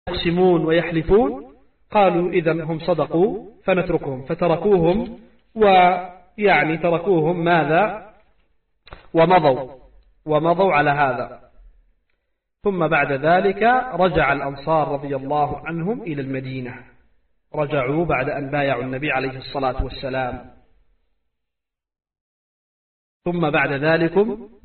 يقسمون ويحلفون. قالوا إذن هم صدقوا فنتركهم، فتركوهم، ويعني تركوهم ماذا ومضوا على هذا. ثم بعد ذلك رجع الأنصار رضي الله عنهم إلى المدينة، رجعوا بعد أن بايعوا النبي عليه الصلاة والسلام. ثم بعد ذلك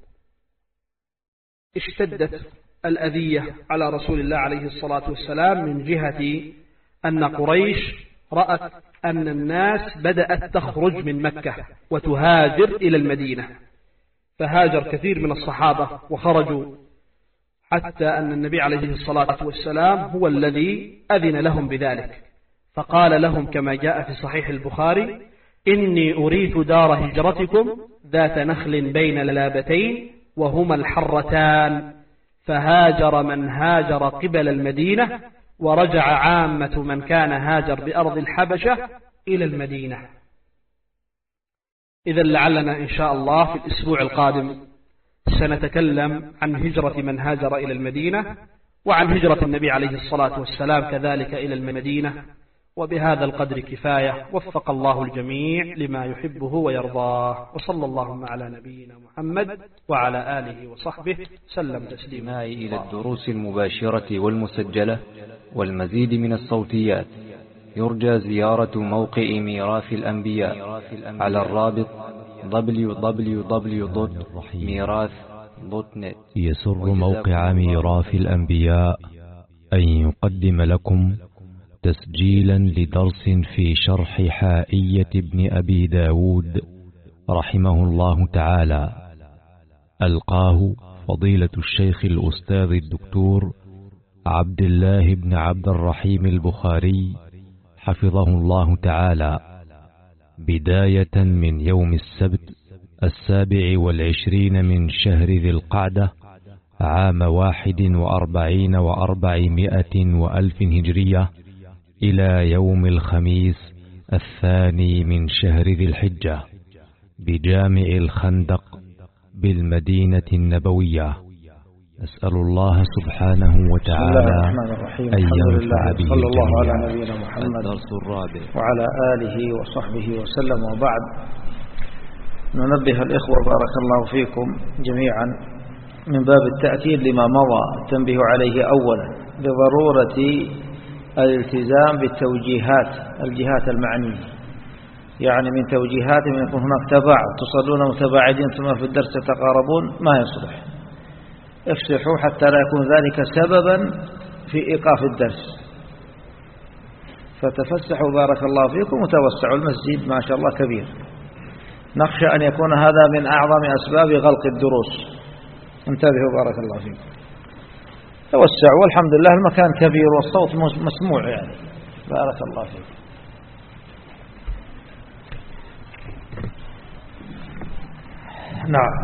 اشتدت الأذية على رسول الله عليه الصلاة والسلام من جهة أن قريش رأت أن الناس بدأت تخرج من مكة وتهاجر إلى المدينة، فهاجر كثير من الصحابة وخرجوا، حتى أن النبي عليه الصلاة والسلام هو الذي أذن لهم بذلك، فقال لهم كما جاء في صحيح البخاري: إني أريد دار هجرتكم ذات نخل بين لابتين وهما الحرتان. فهاجر من هاجر قبل المدينة، ورجع عامة من كان هاجر بأرض الحبشة إلى المدينة. إذا لعلنا إن شاء الله في الأسبوع القادم سنتكلم عن هجرة من هاجر إلى المدينة، وعن هجرة النبي عليه الصلاة والسلام كذلك إلى المدينة. وبهذا القدر كفاية، وفق الله الجميع لما يحبه ويرضاه، وصلى اللهم على نبينا محمد وعلى آله وصحبه سلم تسليما. إلى الدروس المباشرة والمسجلة والمزيد من الصوتيات يرجى زيارة موقع ميراث الأنبياء على الرابط www.mirath.net. يسر موقع ميراث الأنبياء أن يقدم لكم تسجيلا لدرس في شرح حائية ابن أبي داود رحمه الله تعالى، ألقاه فضيلة الشيخ الأستاذ الدكتور عبد الله بن عبد الرحيم البخاري حفظه الله تعالى، بداية من يوم السبت 27 من شهر ذي القعدة عام 41 و400 وألف هجرية، إلى يوم الخميس 2 من شهر ذي الحجة بجامع الخندق بالمدينة النبوية. نسأل الله سبحانه وتعالى أن ينفع به صلى الله على جميعا. نبينا محمد الدرس الرابع وعلى آله وصحبه وسلم. وبعد، ننبه الإخوة بارك الله فيكم جميعا من باب التأكيد لما مضى التنبيه عليه أولا بضرورة الالتزام بالتوجيهات، الجهات المعنية، يعني من توجيهات من يكون هناك تباعد، تصلون متباعدين ثم في الدرس تتقاربون، ما يصلح. افسحوا حتى لا يكون ذلك سببا في إيقاف الدرس، فتفسحوا بارك الله فيكم وتوسعوا، المسجد ما شاء الله كبير. نخشى أن يكون هذا من أعظم أسباب غلق الدروس، انتبهوا بارك الله فيكم، توسعوا، والحمد لله المكان كبير والصوت مسموع يعني، بارك الله فيكم. نعم.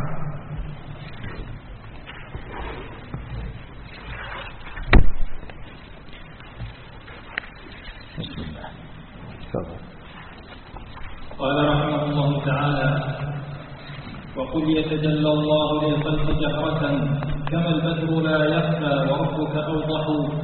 بسم الله. قال رحمه الله تعالى: وقل يتجلى الله للخلق جهرة كما البدر لا يخفى وربك أوضح